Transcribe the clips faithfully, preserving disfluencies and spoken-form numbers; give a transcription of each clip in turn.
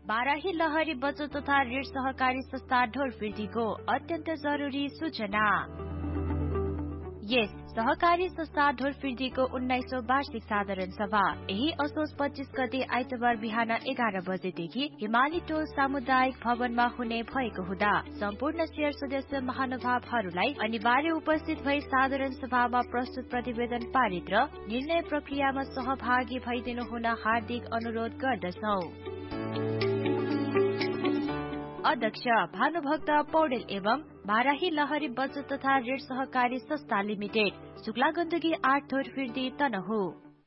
बाराही लहरी बचत तथा ऋण सहकारी संस्था ढोरफिर्दीको अत्यन्त जरुरी सूचना। यस सहकारी संस्था ढोरफिर्दीको उन्नाइसौं वार्षिक साधारण सभा यही असोज पच्चीस गते आइतबार बिहान एघार बजेदेखि हिमाली टोल सामुदायिक भवनमा हुने भएको हुँदा सम्पूर्ण शेयर सदस्य महानुभावहरूलाई अनिवार्य उपस्थित भई साधारण सभामा प्रस्तुत प्रतिवेदन पारित र निर्णय प्रक्रियामा सहभागी भइदिनु हुन हार्दिक अनुरोध गर्दछौ। अध्यक्ष भानुभक्त पौडेल एवं बाराही लहरी बचत तथा ऋण सहकारी संस्था लिमिटेड शुक्ला गण्डकी आठ ढोरफिर्दी तनहु।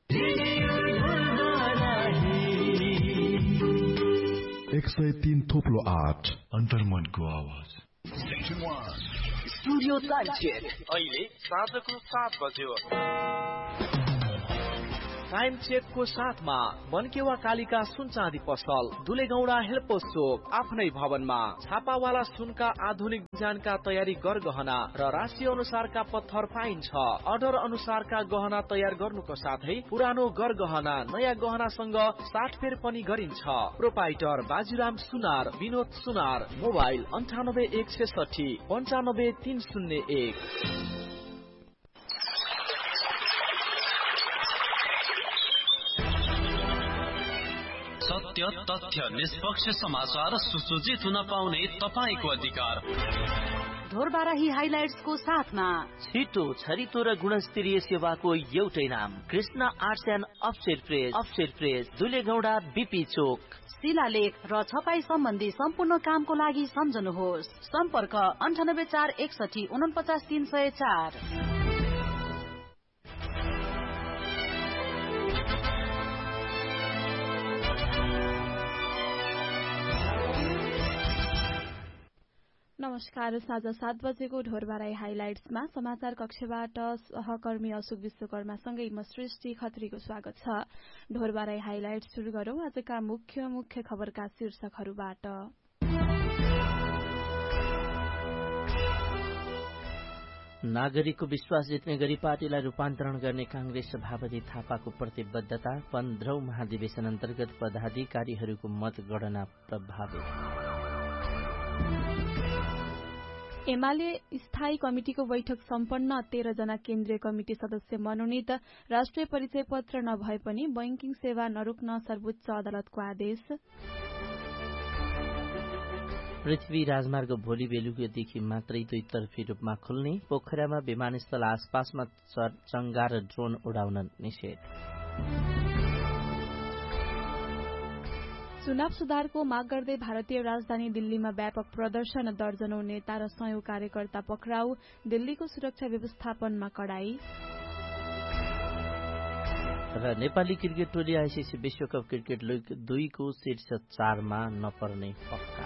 एक सय तीन थोप्लो आठ अन्तर्मनको आवाज। स्टुडियो टाइम चेक अहिले साँझको सात बज्यो। टाइम चेकको साथमा मनकेवा कालिका सुन चाँदी पसल दुलेगौडा हेल्पोस चोक आफ्नै भवनमा छापावाला सुनका आधुनिक डिजाइनका तयारी गरगहना र राशि अनुसारका पत्थर पाइन्छ। अर्डर अनुसारका गहना तयार गर्नुको साथै पुरानो गरगहना नयाँ गहनासँग साटफेर पनि गरिन्छ। प्रोपाइटर बाजुराम सुनार विनोद सुनार मोबाइल अन्ठानब्बे एक छेसठी पन्चानब्बे तीन शून्य एक। सत्य तथ्य निष्पक्ष समाचार सुसज्जित हुन पाउने तपाईको अधिकार। ढोरबाराही हाइलाइट्सको साथमा छिटो छरितो र गुणस्तरीय सेवाको एउटै नाम Krishna arts and upset press upset press दुलेगौडा BP चोक। शिलालेख र छपाई सम्बन्धी सम्पूर्ण कामको लागि सम्झनुहोस्। सम्पर्क अन्ठानब्बे चार एकसठी उनपचास तीन सय चार। नमस्कार, साँझ सात बजेको ढोरबाराई हाइलाइट्समा समाचार कक्षबाट सहकर्मी अशोक विश्वकर्मासँगै म सृष्टि खत्रीको स्वागत छ। ढोरबाराई हाइलाइट्स सुरु गरौं आजका मुख्य मुख्य खबरका शीर्षकहरूबाट। नागरिकको विश्वास जित्ने गरी पार्टीलाई रूपान्तरण गर्ने कांग्रेस सभापति थापाको प्रतिबद्धता। पन्ध्रौं महाधिवेशन अन्तर्गत पदाधिकारीहरूको मतगणना प्रभावित। एमाले स्थायी कमिटिको बैठक सम्पन्न। तेह्र जना केन्द्रीय कमिटी सदस्य मनोनित। राष्ट्रिय परिचय पत्र नभए पनि बैंकिङ सेवा नरोक्न सर्वोच्च अदालतको आदेश। पृथ्वी राजमार्ग भोलि बेलुकीदेखि मात्रै दुईतर्फी रूपमा खुल्ने। पोखरामा विमानस्थल आसपासमा चंगा र ड्रोन उडाउन निषेध। चुनाव सुधारको माग गर्दै भारतीय राजधानी दिल्लीमा व्यापक प्रदर्शन। दर्जनौं नेता र सयौं कार्यकर्ता पक्राउ। दिल्लीको सुरक्षा व्यवस्थापनमा कडाई। र नेपाली क्रिकेट टोली आइसिसी विश्वकप क्रिकेट लीग दुईको शीर्ष चारमा नपर्ने पक्का।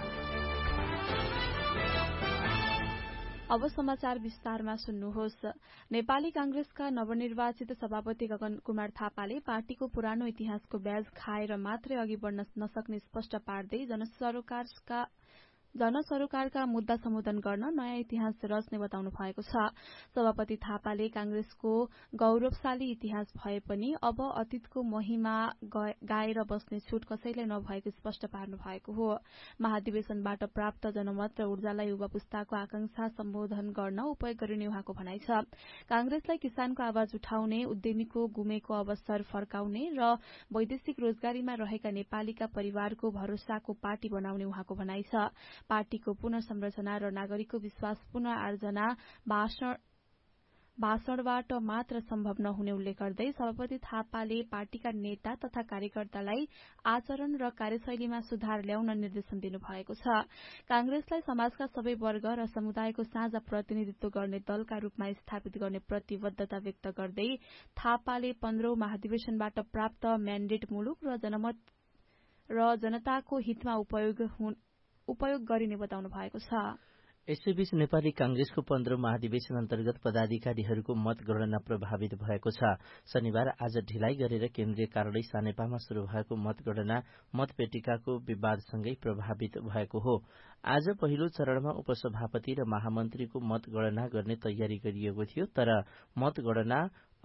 अब समाचार विस्तारमा सुन्नुहोस्। नेपाली कांग्रेसका नवनिर्वाचित सभापति गगन कुमार थापाले पार्टीको पुरानो इतिहासको ब्याज खाएर मात्रै अघि बढ़न नसक्ने स्पष्ट पार्दै जनसरोकारका जनसरोकारका मुद्दा सम्बोधन गर्न नयाँ इतिहास रच्ने बताउनु भएको छ। सभापति थापाले कांग्रेसको गौरवशाली इतिहास भए पनि अब अतीतको महिमा गाएर बस्ने छुट कसैलाई नभएको स्पष्ट पार्नु भएको हो। महाधिवेशनबाट प्राप्त जनमत र ऊर्जालाई युवा पुस्ताको आकांक्षा सम्बोधन गर्न उपयोग गरिने उहाँको भनाइ छ। कांग्रेसलाई किसानको आवाज उठाउने, उद्यमीको गुमेको अवसर फर्काउने र वैदेशिक रोजगारीमा रहेका नेपालीका परिवारको भरोसाको पार्टी बनाउने उहाँको भनाइ छ। पार्टीको पुनर्संरचना र नागरिकको विश्वास पुनः आर्जना भाषण भाषणबाट मात्र सम्भव नहुने उल्लेख गर्दै सभापति थापाले पार्टीका नेता तथा कार्यकर्तालाई आचरण र कार्यशैलीमा सुधार ल्याउन निर्देशन दिनुभएको छ। कांग्रेसलाई समाजका सबै वर्ग र समुदायको साझा प्रतिनिधित्व गर्ने दलका रूपमा स्थापित गर्ने प्रतिबद्धता व्यक्त गर्दै थापाले पन्ध्रौं महाधिवेशनबाट प्राप्त म्यान्डेट मुलुक र जनमत र जनताको हितमा उपयोग उपयोग गरिने बताउनु भएको छ। यसैबीच नेपाली कांग्रेसको पन्ध्रौं महाधिवेशन अन्तर्गत पदाधिकारीहरूको मतगणना प्रभावित भएको छ। शनिबार आज ढिलाइ गरेर केन्द्रीय कार्यालय सानेपामा शुरू भएको मतगणना मतपेटिकाको विवादसँगै प्रभावित भएको हो। आज पहिलो चरणमा उपसभापति र महामन्त्रीको मतगणना गर्ने तयारी गरिएको थियो, तर मतगणना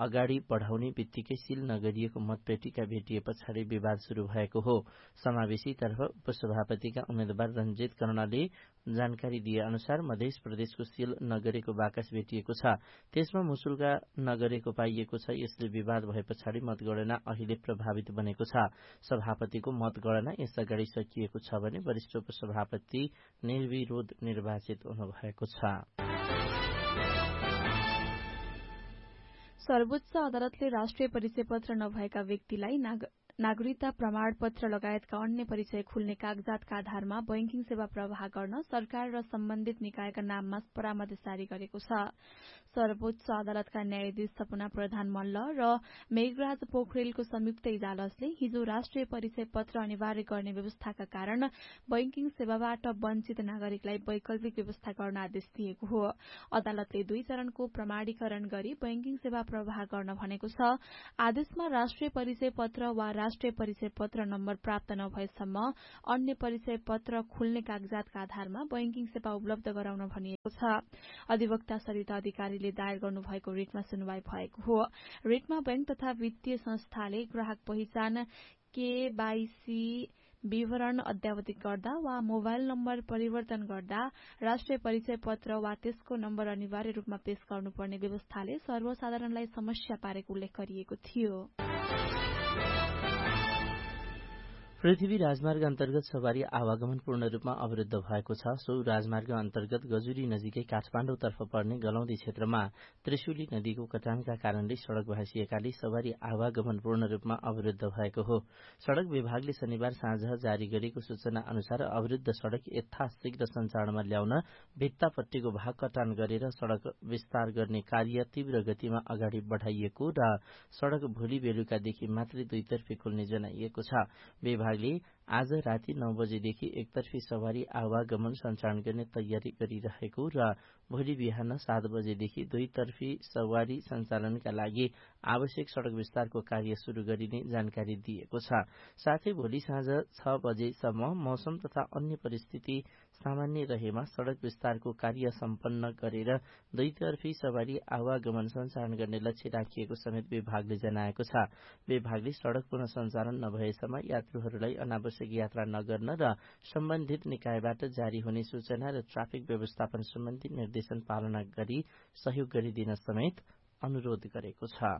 अगाडि बढाउने बित्तिकै सील नगरिएको मतपेटिका भेटिए पछाडि विवाद शुरू भएको हो। समावेशीतर्फ उपसभापतिका उम्मेद्वार रञ्जित कर्णले जानकारी दिए अनुसार मध्य प्रदेशको सील नगरेको बाकस भेटिएको छ। त्यसमा मुसुल्का नगरेको पाइएको छ। यसले विवाद भए पछाडि मतगणना अहिले प्रभावित बनेको छ। सभापतिको मतगणना यस अगाडि सकिएको छ भने वरिष्ठ उपसभापति निर्विरोध निर्वाचित हुनुभएको छ। सर्वोच्च अदालतले राष्ट्रिय परिचय पत्र नभएका व्यक्तिलाई नाग नागरिकता प्रमाणपत्र लगायतका अन्य परिचय खुल्ने कागजातका आधारमा बैंकिङ सेवा प्रवाह गर्न सरकार र सम्बन्धित निकायका नाममा परामर्श जारी गरेको छ। सर्वोच्च अदालतका न्यायाधीश सपना प्रधान मल्ल र मेघराज पोखरेलको संयुक्त इजलासले हिजो राष्ट्रिय परिचय पत्र अनिवार्य गर्ने व्यवस्थाका कारण बैंकिङ सेवाबाट वञ्चित नागरिकलाई वैकल्पिक व्यवस्था गर्न आदेश दिएको हो। अदालतले दुई चरणको प्रमाणीकरण गरी बैंकिङ सेवा प्रवाह गर्न भनेको छ। आदेशमा राष्ट्रिय परिचय पत्र वा राष्ट्रिय परिचय पत्र नम्बर प्राप्त नभएसम्म अन्य परिचय पत्र खुल्ने कागजातका आधारमा बैंकिङ सेवा उपलब्ध गराउन भनिएको छ। अधिवक्ता सरिता अधिकारीले दायर गर्नुभएको रिटमा सुनवाई भएको हो। रिटमा बैंक तथा वित्तीय संस्थाले ग्राहक पहिचान केवाईसी विवरण अद्यावधिक गर्दा वा मोबाइल नम्बर परिवर्तन गर्दा राष्ट्रिय परिचय पत्र वा त्यसको नम्बर अनिवार्य रूपमा पेश गर्नुपर्ने व्यवस्थाले सर्वसाधारणलाई समस्या पारेको उल्लेख गरिएको थियो। पृथ्वी राजमार्ग अन्तर्गत सवारी आवागमन पूर्ण रूपमा अवरुद्ध भएको छ। सो राजमार्ग अन्तर्गत गजुरी नजिकै काठमाडौँतर्फ पर्ने गलौदी क्षेत्रमा त्रिशुली नदीको कटानका कारणले सड़क भाँसिएकाले सवारी आवागमन पूर्ण रूपमा अवरुद्ध भएको हो। सड़क विभागले शनिबार साँझ जारी गरेको सूचना अनुसार अवरुद्ध सड़क यथाशीघ्र सञ्चालनमा ल्याउन भित्तापट्टिको भाग कटान गरेर सड़क विस्तार गर्ने कार्य तीव्र गतिमा अगाडि बढ़ाइएको र सड़क भोलि बेलुकादेखि मात्रै दुईतर्फी खुल्ने जनाइएको छ। विभागले आज राति नौ बजेदेखि एकतर्फी सवारी आवागमन सञ्चालन गर्ने तयारी गरिरहेको र भोलि बिहान सात बजेदेखि दुईतर्फी सवारी सञ्चालनका लागि आवश्यक सड़क विस्तारको कार्य शुरू गरिने जानकारी दिएको छ। साथै भोलि साँझ छ बजेसम्म मौसम तथा अन्य परिस्थिति सामान्य रहेमा सड़क विस्तारको कार्य सम्पन्न गरेर दुईतर्फी सवारी आवागमन सञ्चालन गर्ने लक्ष्य राखिएको समेत विभागले जनाएको छ। विभागले सड़क पुनः सञ्चालन नभएसम्म यात्रुहरूलाई अनावश्यक यात्रा नगर्न र सम्बन्धित निकायबाट जारी हुने सूचना र ट्राफिक व्यवस्थापन सम्बन्धी निर्देशन पालना गरी सहयोग गरिदिन समेत अनुरोध गरेको छ।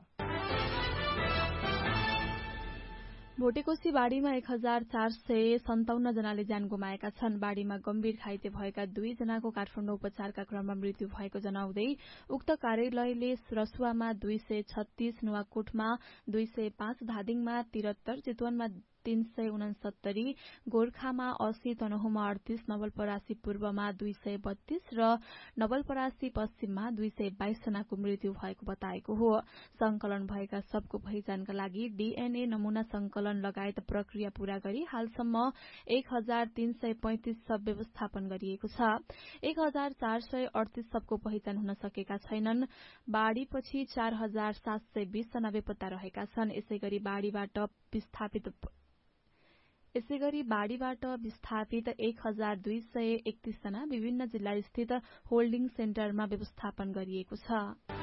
भोटेकोशी बाढ़ीमा एक हजार चार सय सन्ताउन्न जनाले ज्यान गुमाएका छन्। बाढ़ीमा गम्भीर घाइते भएका दुई जनाको काठमाडौँ उपचारका क्रममा मृत्यु भएको जनाउँदै उक्त कार्यालयले रसुवामा दुई सय छत्तीस, नुवाकोटमा दुई सय पाँच, धादिङमा तिहत्तर, चितवनमा तीन सय उनसत्तरी, गोर्खामा अस्सी, तनहुमा अडतीस, नवलपरासी पूर्वमा दुई सय बत्तीस र नवलपरासी पश्चिममा दुई सय बाइस जनाको मृत्यु भएको बताएको हो। संकलन भएका सबको पहिचानका लागि डीएनए नमूना संकलन लगायत प्रक्रिया पूरा गरी हालसम्म एक हजार तीन सय पैंतिस सब व्यवस्थापन गरिएको छ। एक हजार चार सय अडतीस सबको पहिचान हुन सकेका छैनन्। बाढ़ीपछि चार हजार सात सय बीस जना बेपत्ता रहेका छन्। यसै गरी बाढ़ीबाट विस्थापित यसै गरी बाढ़ीबाट विस्थापित एक हजार दुई सय एकतीस जना विभिन्न जिल्ला स्थित होल्डिङ सेन्टरमा व्यवस्थापन गरिएको छ।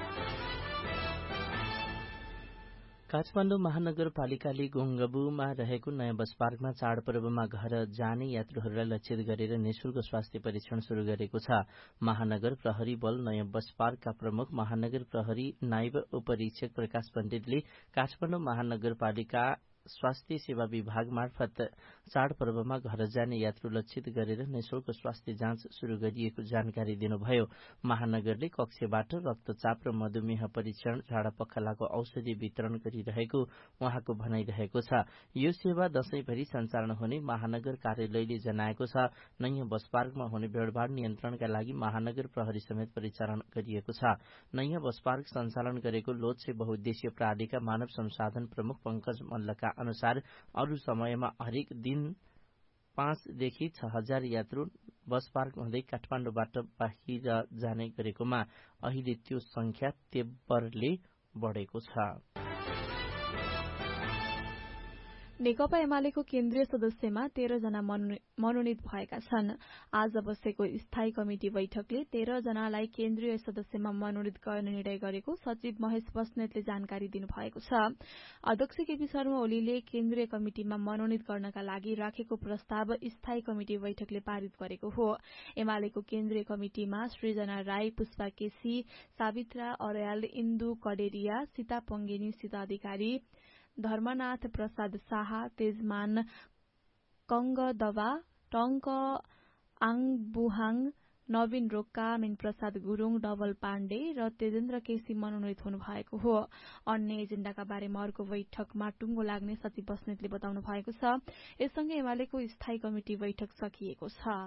काठमाडौँ महानगरपालिकाले गोङ्गबुमा रहेको नयाँ बस पार्कमा चाडपर्वमा घर जाने यात्रुहरूलाई लक्षित गरेर निशुल्क स्वास्थ्य परीक्षण शुरू गरेको छ। महानगर प्रहरी बल नयाँ बस पार्कका प्रमुख महानगर प्रहरी नायब उपरीक्षक प्रकाश पण्डितले काठमाडौँ महानगरपालिका स्वास्थ्य सेवा विभाग मार्फत चाडपर्वमा घर जाने यात्रु लक्षित गरेर निशुल्क स्वास्थ्य जाँच शुरू गरिएको जानकारी दिनुभयो। महानगरले कक्षबाट रक्तचाप र मधुमेह परीक्षण, झाडा पखालाको औषधि वितरण गरिरहेको उहाँको भनाइरहेको छ। यो सेवा दशैंभरि सञ्चालन हुने महानगर कार्यालयले जनाएको छ। नयाँ बस पार्कमा हुने भीड़भाड़ नियन्त्रणका लागि महानगर प्रहरी समेत परिचालन गरिएको छ। नयाँ बस पार्क सञ्चालन गरेको लोच्छे बहुद्देश्य प्रणालीका मानव संसाधन प्रमुख पंकज मल्लका अनुसार अरू समयमा हरेक दिन पाँचदेखि छ हजार यात्रु बस पार्क हुँदै काठमाडौँबाट बाहिर जाने गरेकोमा अहिले त्यो संख्या तेब्बरले बढेको छ। नेकपा एमालेको केन्द्रीय सदस्यमा तेह्र जना मनोनित भएका छन्। आज बसेको स्थायी कमिटी बैठकले तेह्र जनालाई केन्द्रीय सदस्यमा मनोनित गर्ने निर्णय गरेको सचिव महेश बस्नेतले जानकारी दिनुभएको छ। अध्यक्ष केपी शर्मा ओलीले केन्द्रीय कमिटिमा मनोनित गर्नका लागि राखेको प्रस्ताव स्थायी कमिटी बैठकले पारित गरेको हो। एमालेको केन्द्रीय कमिटिमा सृजना राई, पुष्पा केसी, सावित्रा अर्याल, इन्दु कडेरिया, सीता पङ्गेनी, सीता अधिकारी, धर्मनाथ प्रसाद शाह, तेजमान कंग दवा, टंक आङबुहाङ, नवीन रोक्का, मीन प्रसाद गुरूङ, डबल पाण्डे र तेजेन्द्र केसी मनोनित हुनु भएको हो। अन्य एजेण्डाका बारेमा अर्को बैठकमा टुङ्गो लाग्ने सचिव बस्नेतले बताउनु भएको छ। यससँगै एमालेको स्थायी कमिटी बैठक सकिएको छ।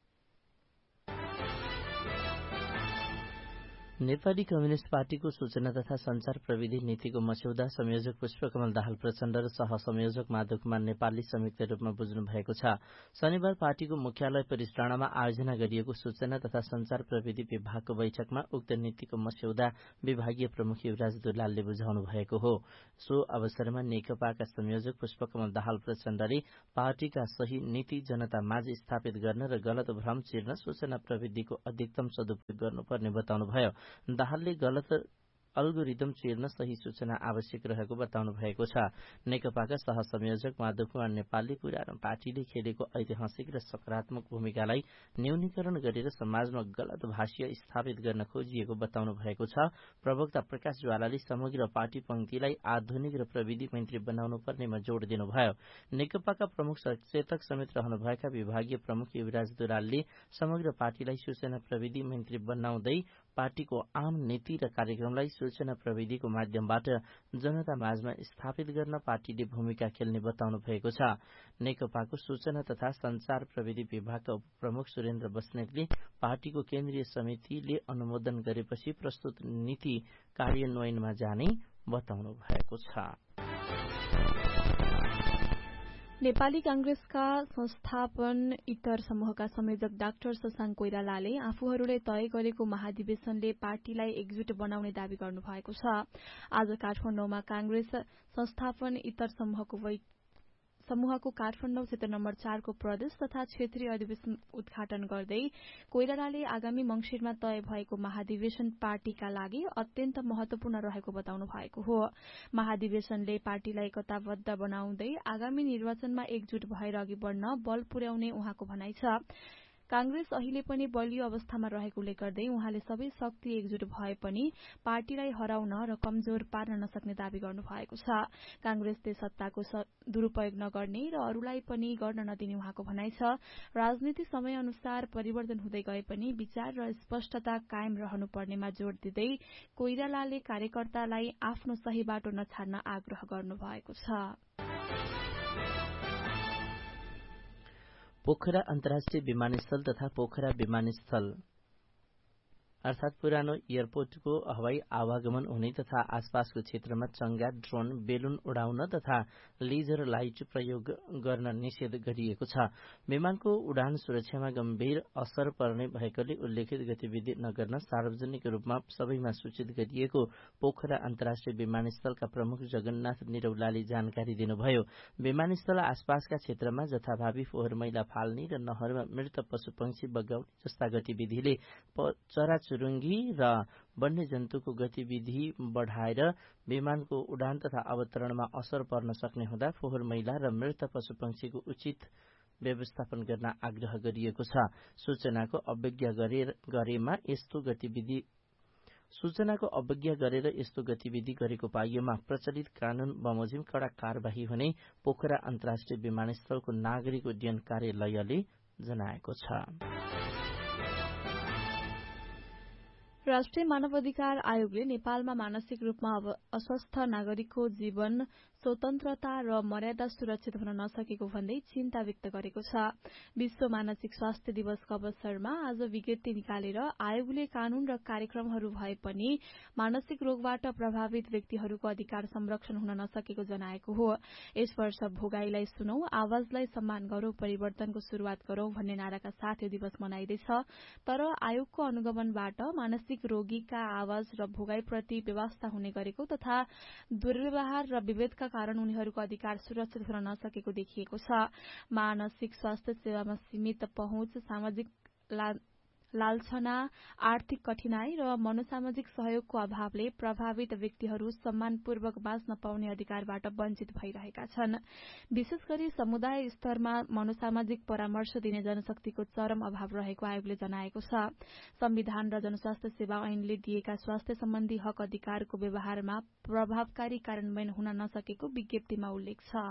नेपाली कम्युनिष्ट पार्टीको सूचना तथा संचार प्रविधि नीतिको मस्यौदा संयोजक पुष्पकमल दाहाल प्रचण्ड र सहसंयोजक माधव कुमार नेपालले संयुक्त रूपमा बुझ्नु भएको छ। शनिबार पार्टीको मुख्यालय परिसरामा आयोजना गरिएको सूचना तथा संचार प्रविधि विभागको बैठकमा उक्त नीतिको मस्यौदा विभागीय प्रमुख युवराज दुलालले बुझाउनु भएको हो। सो अवसरमा नेकपाका संयोजक पुष्पकमल दाहाल प्रचण्डले पार्टीका सही नीति जनतामाझ स्थापित गर्न र गलत भ्रम चिर्न सूचना प्रविधिको अधिकतम सदुपयोग गर्नुपर्ने बताउनुभयो। दाहालले गलत अल्गोरिदम चिर्न सही सूचना आवश्यक रहेको बताउनु भएको छ। नेकपाका सहसंयोजक माधव कुमार नेपालले पुरानो पार्टीले खेलेको ऐतिहासिक र सकारात्मक भूमिकालाई न्यूनीकरण गरेर समाजमा गलत भाष्य स्थापित गर्न खोजिएको बताउनु भएको छ। प्रवक्ता प्रकाश ज्वालाले समग्र पार्टी पंक्तिलाई आधुनिक र प्रविधि मन्त्री बनाउनु पर्नेमा जोड़ दिनुभयो। नेकपाका प्रमुख सचेतक समेत रहनुभएका विभागीय प्रमुख युवराज दुलालले समग्र पार्टीलाई सूचना प्रविधि मन्त्री बनाउँदै पार्टीको आम नीति र कार्यक्रमलाई सूचना प्रविधिको माध्यमबाट जनता माझमा स्थापित गर्न पार्टीले भूमिका खेल्ने बताउनु भएको छ। नेकपाको सूचना तथा संचार प्रविधि विभागका उपप्रमुख सुरेन्द्र बस्नेतले पार्टीको केन्द्रीय समितिले अनुमोदन गरेपछि प्रस्तुत नीति कार्यान्वयनमा जाने बताउनु भएको छ। नेपाली कांग्रेसका संस्थापन इतर समूहका संयोजक डाक्टर शशाङ्क कोइरालाले आफूहरूले तय गरेको महाधिवेशनले पार्टीलाई एकजुट बनाउने दावी गर्नु भएको छ। आज काठमाडौँमा कांग्रेस संस्थापन इतर समूहको समूहको काठमाडौँ क्षेत्र नम्बर चारको प्रदेश तथा क्षेत्रीय अधिवेशन उद्घाटन गर्दै कोइरालाले आगामी मंगिरमा तय भएको महाधिवेशन पार्टीका लागि अत्यन्त महत्वपूर्ण रहेको बताउनु भएको हो। महाधिवेशनले पार्टीलाई एकताबद्ध बनाउँदै आगामी निर्वाचनमा एकजुट भएर अघि बढ्न बल पुर्याउने उहाँको भनाइ छ। कांग्रेस अहिले पनि बलियो अवस्थामा रहेकोले गर्दै उहाँले सबै शक्ति एकजुट भए पनि पार्टीलाई हराउन र कमजोर पार्न नसक्ने दावी गर्नु भएको छ। कांग्रेसले सत्ताको दुरूपयोग नगर्ने र अरूलाई पनि गर्न नदिने उहाँको भनाइ छ। राजनीति समय अनुसार परिवर्तन हुँदै गए पनि विचार र स्पष्टता कायम रहनुपर्नेमा जोड़ दिँदै कोइरालाले कार्यकर्तालाई आफ्नो सही बाटो नछाड्न आग्रह गर्नु भएको छ। पोखरा अन्तर्राष्ट्रिय विमानस्थल तथा पोखरा विमानस्थल अर्थात पुरानो एयरपोर्टको हवाई आवागमन हुने तथा आसपासको क्षेत्रमा चंगा, ड्रोन, बेलुन उडाउन तथा लेजर लाइट प्रयोग गर्न निषेध गरिएको छ। विमानको उडान सुरक्षामा गम्भीर असर पर्ने भएकोले उल्लेखित गतिविधि नगर्न सार्वजनिक रूपमा सबैमा सूचित गरिएको पोखरा अन्तर्राष्ट्रिय विमानस्थलका प्रमुख जगन्नाथ निरौलाले जानकारी दिनुभयो। विमानस्थल आसपासका क्षेत्रमा जथाभावी फोहोर मैला फाल्ने र नहरमा मृत पशुपक्षी बगाउने जस्ता गतिविधिले चरा चुरुङ्गी र वन्यजन्तुको गतिविधि बढ़ाएर विमानको उडान तथा अवतरणमा असर पर्न सक्ने हुँदा फोहोर मैला र मृत पशुपक्षीको उचित व्यवस्थापन गर्न आग्रह गरिएको छ। सूचनाको अवज्ञा गरेमा यस्तो गतिविधि सूचनाको अवज्ञा गरेर यस्तो गतिविधि गरेको पाइएमा प्रचलित कानून बमोजिम कड़ा कार्यवाही हुने पोखरा अन्तर्राष्ट्रिय विमानस्थलको नागरिक उड्डयन कार्यालयले जनाएको छ। राष्ट्रिय मानव अधिकार आयोगले नेपालमा मानसिक रूपमा अस्वस्थ नागरिकको जीवन स्वतन्त्रता र मर्यादा सुरक्षित हुन नसकेको भन्दै चिन्ता व्यक्त गरेको छ। विश्व मानसिक स्वास्थ्य दिवसको अवसरमा आज विज्ञप्ति निकालेर आयोगले कानून र कार्यक्रमहरू भए पनि मानसिक रोगबाट प्रभावित व्यक्तिहरूको अधिकार संरक्षण हुन नसकेको जनाएको हो। यस वर्ष भोगाईलाई सुनौ, आवाजलाई सम्मान गरौं, परिवर्तनको शुरूआत गरौं भन्ने नाराका साथ यो दिवस मनाइँदैछ। तर आयोगको अनुगमनबाट मानसिक हरेक रोगीका आवाज र भोगाईप्रति व्यवस्था हुने गरेको तथा दुर्व्यवहार र विभेदका कारण उनीहरूको अधिकार सुरक्षित हुन नसकेको देखिएको छ। मानसिक स्वास्थ्य सेवामा सीमित पहुँच, सामाजिक लालछना, आर्थिक कठिनाई र मनोसामाजिक सहयोगको अभावले प्रभावित व्यक्तिहरू सम्मानपूर्वक बाँच्न पाउने अधिकारबाट वञ्चित भइरहेका छन्। विशेष गरी समुदाय स्तरमा मनोसामाजिक परामर्श दिने जनशक्तिको चरम अभाव रहेको आयोगले जनाएको छ। संविधान र जनस्वास्थ्य सेवा ऐनले दिएका स्वास्थ्य सम्बन्धी हक अधिकारको व्यवहारमा प्रभावकारी कार्यान्वयन हुन नसकेको विज्ञप्तिमा उल्लेख छ।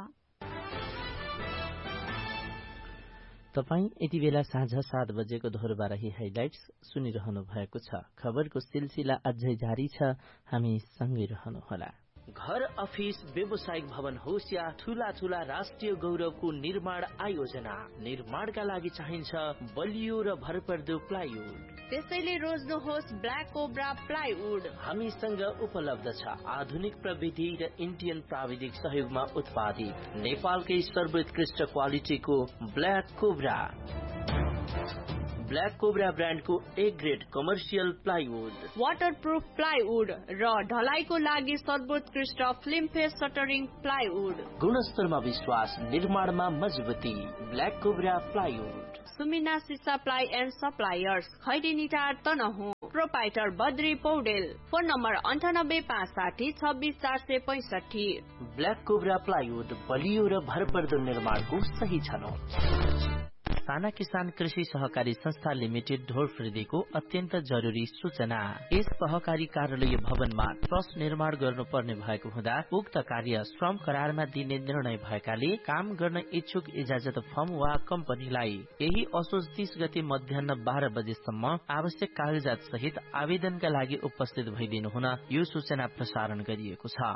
तपाई यति बेला साँझ सात बजेको धोरबाराही हाइलाइट्स सुनिरहनु भएको छ। खबरको सिलसिला अझै जारी छ, हामी सँगै रहनुहोला। घर, अफिस, व्यावसायिक भवन होस् या ठूला ठूला राष्ट्रिय गौरवको निर्माण आयोजना, निर्माणका लागि चाहिन्छ बलियो र भरपर्दो प्लाइवुड। त्यसैले रोज्नुहोस् ब्ल्याक कोब्रा प्लाइवुड। हामीसँग उपलब्ध छ आधुनिक प्रविधि र इन्डियन प्राविधिक सहयोगमा उत्पादित नेपालकै सर्वोत्कृष्ट क्वालिटीको ब्ल्याक कोब्रा। ब्ल्याक कोब्रा ब्रान्डको A grade commercial plywood, waterproof plywood र ढलाईको लागि सर्वोत्कृष्ट फिल्म फेस सटरिङ प्लाइवुड। गुणस्तरमा विश्वास, निर्माणमा मजबुती, ब्ल्याक कोब्रा प्लाइवुड। सुमिना सिसा ply and suppliers, खैरेनीटार Tanahun. Proprietor Badri Paudel. Phone number अन्ठानब्बे पाँच साठी छब्बीस चार सय पैंसठी। ब्ल्याक कोब्रा प्लाइवुड बलियो र भरपर्दो निर्माणको सही छनौट। साना किसान कृषि सहकारी संस्था लिमिटेड ढोरफिर्दीको अत्यन्त जरुरी सूचना। यस सहकारी कार्यालय भवनमा ट्रस्ट निर्माण गर्नुपर्ने भएको हुँदा उक्त कार्य श्रम करारमा दिने निर्णय भएकाले काम गर्न इच्छुक इजाजत फर्म वा कम्पनीलाई यही असोज तीस गते मध्याह बाह्र बजेसम्म आवश्यक कागजात सहित आवेदनका लागि उपस्थित भइदिनु हुन यो सूचना प्रसारण गरिएको छ।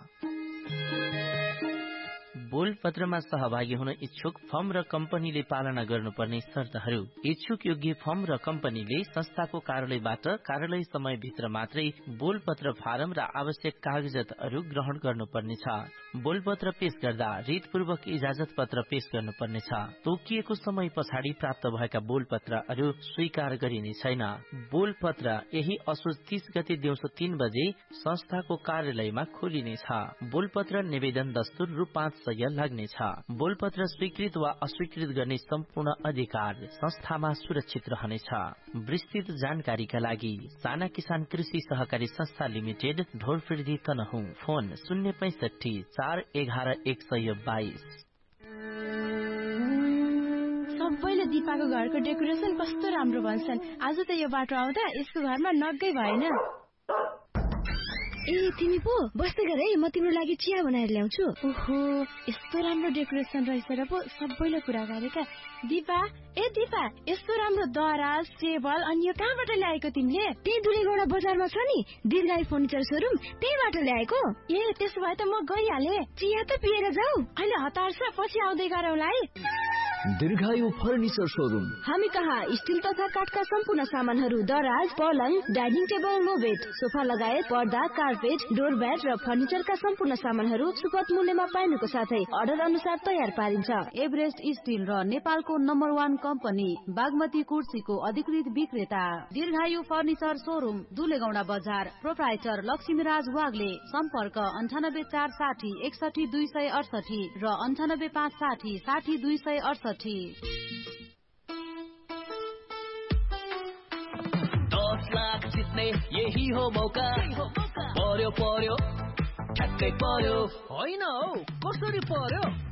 बोलपत्रमा सहभागी हुन इच्छुक फर्म र कम्पनीले पालना गर्नुपर्ने शर्तहरू। इच्छुक योग्य फर्म र कम्पनीले संस्थाको कार्यालयबाट कार्यालय समय भित्र मात्रै बोलपत्र फारम र आवश्यक कागजातहरू ग्रहण गर्नुपर्नेछ। बोलपत्र पेश गर्दा रीतपूर्वक इजाजत पत्र पेश गर्नुपर्नेछ। तोकिएको समय पछाडि प्राप्त भएका बोलपत्रहरू स्वीकार गरिने छैन। बोलपत्र यही असोज तीस गते दिउँसो तीन बजे संस्थाको कार्यालयमा खोलिनेछ। बोलपत्र निवेदन दस्तुर रु पाँच सय लाग्नेछ। बोलपत्र स्वीकृत वा अस्वीकृत गर्ने सम्पूर्ण अधिकार संस्थामा सुरक्षित रहनेछ। विस्तृत जानकारीका लागि साना किसान कृषि सहकारी संस्था लिमिटेड ढोरफिर्दी तनहुँ। फोन शून्य पैंसठी चार एघार एक सय बाइस। सबैले दिपाको घरको डेकोरेसन कस्तो राम्रो भन्छन्। आज त यो बाटो आउँदा यसको घरमा नगै भएन। ए तिमी पो बस्दै गर है, म तिम्रो लागि चिया बनाएर ल्याउँछु। ओहो, यस्तो राम्रो डेकोरेसन रहेछ र पो सबैले कुरा गरेका। दिपा, ए दिपा, यस्तो राम्रो दराज, टेबल अनि यो कहाँबाट ल्याएको तिमीले? त्यही दुलेगौडा बजारमा छ नि दीर्घायु फर्निचर सोरुम, त्यहीबाट ल्याएको। ए त्यसो भए त म गइहाले। चिया त पिएर जाऊ। अहिले हतार छ, पछि आउँदै गरौँला है। दीर्घायु फर्निचर सोरुम। हामी कहाँ स्टिल तथा काठका सम्पूर्ण सामानहरू, दराज, पलङ, dining table, no bed, sofa लगायत पर्दा, कार्पेट, डोर ब्याट र फर्निचरका सम्पूर्ण सामानहरू सुपथ मूल्यमा पाइनुको साथै अर्डर अनुसार तयार पारिन्छ। एभरेस्ट स्टिल र नेपालको नम्बर वान कम्पनी बागमती कुर्सीको अधिकृत विक्रेता दीर्घायु फर्निचर सोरुम, दुलेगौडा बजार। प्रोप्राइटर लक्ष्मीराज वाग्ले। सम्पर्क अन्ठानब्बे चार साठी एकसठी दुई सय अडसठी र अन्ठानब्बे पाँच साठी साठी दुई सय अडसठी। दस लाख जित्ने यही हो मौका। पर्यो पर्यो ठ्याक्कै पर्यो। होइन हौ, कसरी पर्यो?